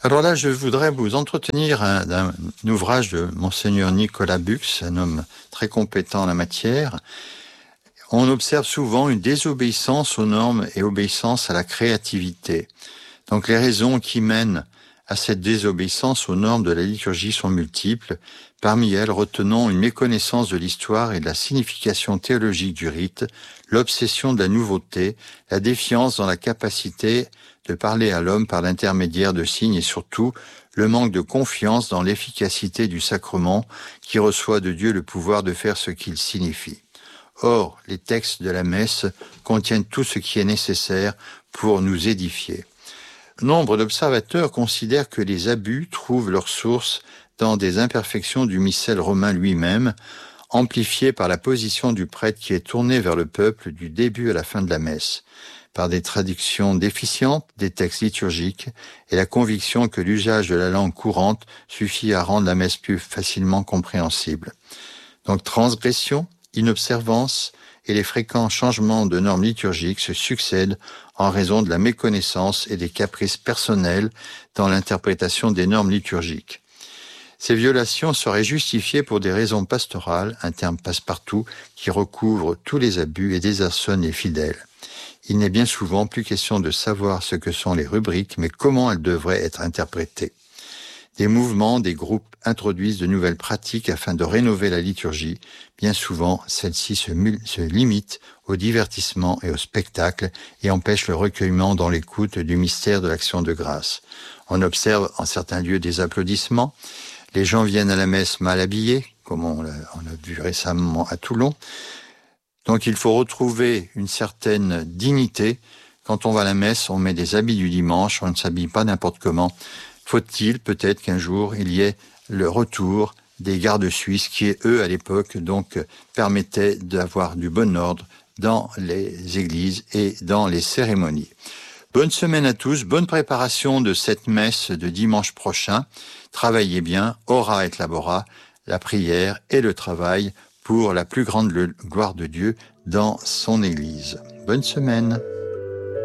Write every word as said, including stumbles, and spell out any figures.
Alors là, je voudrais vous entretenir un- d'un ouvrage de Monseigneur Nicolas Bux, un homme très compétent en la matière. On observe souvent une désobéissance aux normes et obéissance à la créativité. Donc les raisons qui mènent à cette désobéissance aux normes de la liturgie sont multiples. Parmi elles, retenons une méconnaissance de l'histoire et de la signification théologique du rite, l'obsession de la nouveauté, la défiance dans la capacité de parler à l'homme par l'intermédiaire de signes et surtout le manque de confiance dans l'efficacité du sacrement qui reçoit de Dieu le pouvoir de faire ce qu'il signifie. Or, les textes de la messe contiennent tout ce qui est nécessaire pour nous édifier. Nombre d'observateurs considèrent que les abus trouvent leur source dans des imperfections du missel romain lui-même, amplifiées par la position du prêtre qui est tourné vers le peuple du début à la fin de la messe, par des traductions déficientes des textes liturgiques et la conviction que l'usage de la langue courante suffit à rendre la messe plus facilement compréhensible. Donc transgression, inobservance et les fréquents changements de normes liturgiques se succèdent en raison de la méconnaissance et des caprices personnels dans l'interprétation des normes liturgiques. Ces violations seraient justifiées pour des raisons pastorales, un terme passe-partout qui recouvre tous les abus et désarçonne les fidèles. Il n'est bien souvent plus question de savoir ce que sont les rubriques, mais comment elles devraient être interprétées. Des mouvements, des groupes introduisent de nouvelles pratiques afin de rénover la liturgie. Bien souvent, celle-ci se, mul- se limite au divertissement et au spectacle et empêche le recueillement dans l'écoute du mystère de l'action de grâce. On observe en certains lieux des applaudissements. Les gens viennent à la messe mal habillés, comme on l'a, on a vu récemment à Toulon. Donc il faut retrouver une certaine dignité. Quand on va à la messe, on met des habits du dimanche, on ne s'habille pas n'importe comment. Faut-il peut-être qu'un jour il y ait le retour des gardes suisses qui, eux, à l'époque, donc permettaient d'avoir du bon ordre dans les églises et dans les cérémonies. Bonne semaine à tous, bonne préparation de cette messe de dimanche prochain. Travaillez bien, ora et labora, la prière et le travail pour la plus grande gloire de Dieu dans son Église. Bonne semaine.